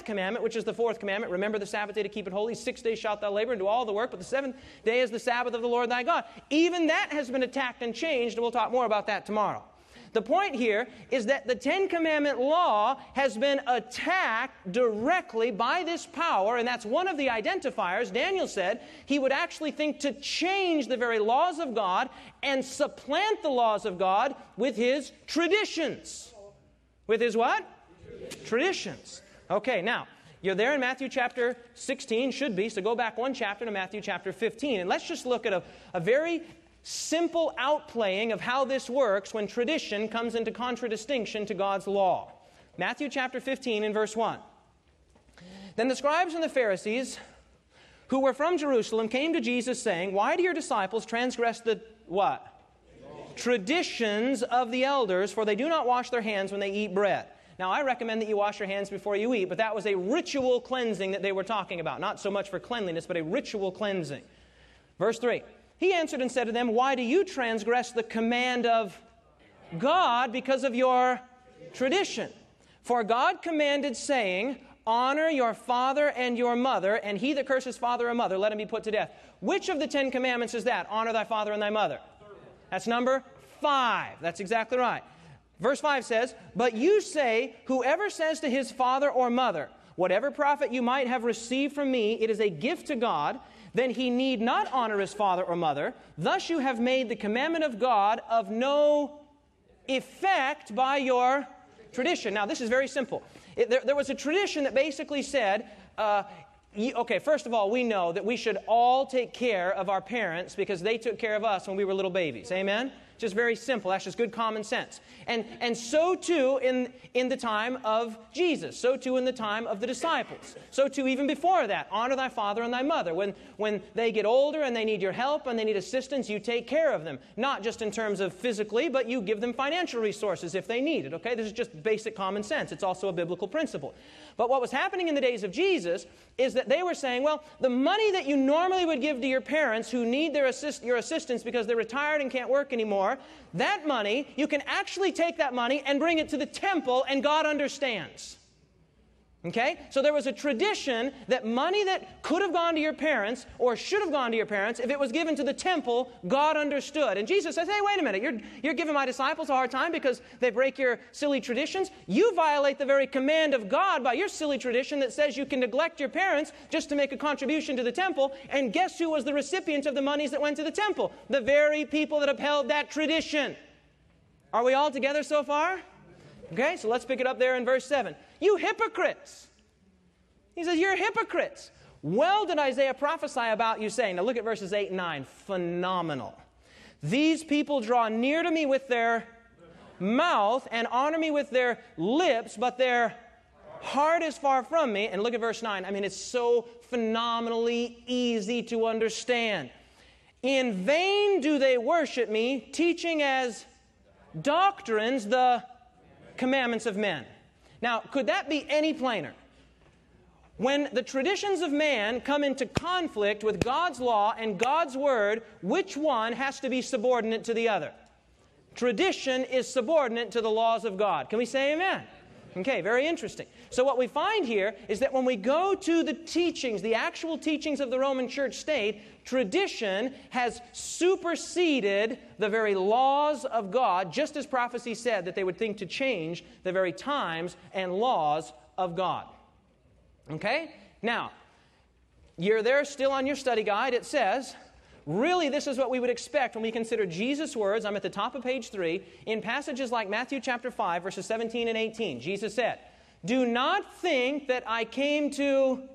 ninth commandment, which is the fourth commandment, remember the Sabbath day to keep it holy. 6 days shalt thou labor and do all the work, but the seventh day is the Sabbath of the Lord thy God. Even that has been attacked and changed, and we'll talk more about that tomorrow. The point here is that the Ten Commandment law has been attacked directly by this power, and that's one of the identifiers. Daniel said he would actually think to change the very laws of God and supplant the laws of God with his traditions. With his what? Traditions. Okay, now, you're there in Matthew chapter 16, should be, so go back one chapter to Matthew chapter 15, and let's just look at a very simple outplaying of how this works when tradition comes into contradistinction to God's law. Matthew chapter 15 and verse 1. Then the scribes and the Pharisees, who were from Jerusalem, came to Jesus saying, why do your disciples transgress the what? Traditions of the elders, for they do not wash their hands when they eat bread. Now, I recommend that you wash your hands before you eat, but that was a ritual cleansing that they were talking about. Not so much for cleanliness, but a ritual cleansing. Verse 3. He answered and said to them, why do you transgress the command of God because of your tradition? For God commanded, saying, honor your father and your mother, and he that curses father or mother, let him be put to death. Which of the 10 commandments is that? Honor thy father and thy mother. That's number 5. That's exactly right. Verse 5 says, but you say, whoever says to his father or mother, whatever profit you might have received from me, it is a gift to God, then he need not honor his father or mother. Thus you have made the commandment of God of no effect by your tradition. Now, this is very simple. There was a tradition that basically said, okay, first of all, we know that we should all take care of our parents because they took care of us when we were little babies. Amen? Just very simple. That's just good common sense. And so too in the time of Jesus. So too in the time of the disciples. So too even before that. Honor thy father and thy mother. When they get older and they need your help and they need assistance, you take care of them. Not just in terms of physically, but you give them financial resources if they need it. Okay? This is just basic common sense. It's also a biblical principle. But what was happening in the days of Jesus is that they were saying, well, the money that you normally would give to your parents who need your assistance because they're retired and can't work anymore, that money, you can actually take that money and bring it to the temple, and God understands. Okay? So there was a tradition that money that could have gone to your parents or should have gone to your parents, if it was given to the temple, God understood. And Jesus says, hey, wait a minute, you're giving my disciples a hard time because they break your silly traditions. You violate the very command of God by your silly tradition that says you can neglect your parents just to make a contribution to the temple. And guess who was the recipient of the monies that went to the temple? The very people that upheld that tradition. Are we all together so far? Okay, so let's pick it up there in verse 7. You hypocrites! He says, you're hypocrites. Well did Isaiah prophesy about you, saying, now look at verses 8 and 9. Phenomenal. These people draw near to me with their mouth and honor me with their lips, but their heart is far from me. And look at verse 9. I mean, it's so phenomenally easy to understand. In vain do they worship me, teaching as doctrines the commandments of men. Now, could that be any plainer? When the traditions of man come into conflict with God's law and God's word, which one has to be subordinate to the other? Tradition is subordinate to the laws of God. Can we say amen? Okay, very interesting. So what we find here is that when we go to the teachings, the actual teachings of the Roman Church state, tradition has superseded the very laws of God, just as prophecy said that they would think to change the very times and laws of God. Okay? Now, you're there still on your study guide. It says, really, this is what we would expect when we consider Jesus' words. I'm at the top of page 3. In passages like Matthew chapter 5, verses 17 and 18, Jesus said, do not think that I came to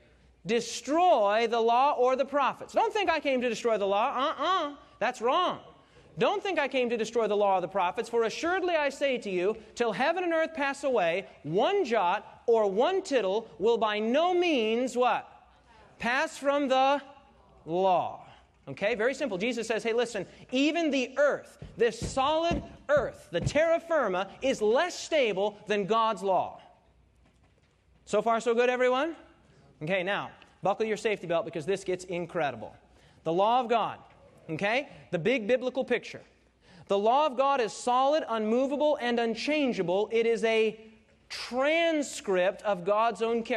destroy the law or the prophets. Don't think I came to destroy the law. That's wrong. Don't think I came to destroy the law or the prophets, for assuredly I say to you, till heaven and earth pass away, one jot or one tittle will by no means, what? Pass from the law. Okay, very simple. Jesus says, hey, listen, even the earth, this solid earth, the terra firma, is less stable than God's law. So far, so good, everyone? Okay, now, buckle your safety belt because this gets incredible. The law of God. Okay? The big biblical picture. The law of God is solid, unmovable, and unchangeable. It is a transcript of God's own character.